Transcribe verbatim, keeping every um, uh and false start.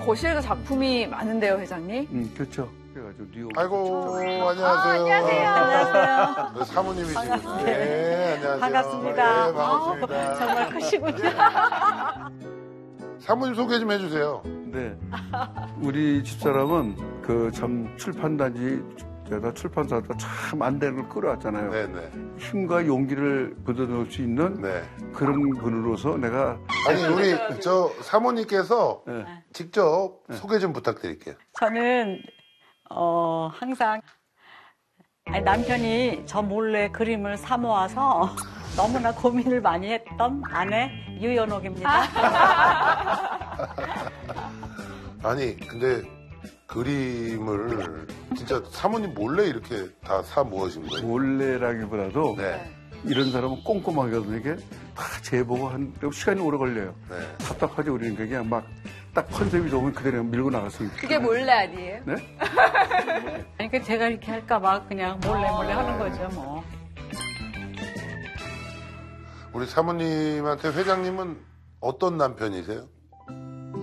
거실에서 작품이 많은데요, 회장님? 음, 그렇죠. 그래가지고 뉴욕. 아이고, 안녕하세요. 아, 안녕하세요. 안녕하세요. 네, 사모님이시군요. 네, 안녕하세요. 반갑습니다. 네, 반갑습니다. 아, 정말 크시군요. 사모님 소개 좀 해주세요. 네. 우리 집사람은 그 참 출판단지 제가 출판사도 참 안대를 끌어왔잖아요. 네네. 힘과 용기를 묻어놓을 수 있는 네. 그런 분으로서 내가 아니, 우리 저 사모님께서 네. 직접 소개 좀 부탁드릴게요. 저는 어, 항상 아니, 남편이 저 몰래 그림을 사 모아서 너무나 고민을 많이 했던 아내 유연옥입니다. 아니, 근데 그림을 진짜 사모님 몰래 이렇게 다 사 모으신 거예요? 몰래라기보다도 네. 이런 사람은 꼼꼼하거든요. 이게 다 재보고 한 시간이 오래 걸려요. 네. 답답하지 우리는 그냥 막 딱 컨셉이 좋으면 그대로 밀고 나갔습니다. 그게 몰래 아니에요? 네? 그러니까 제가 이렇게 할까봐 그냥 몰래 몰래 하는 거죠, 뭐. 우리 사모님한테 회장님은 어떤 남편이세요?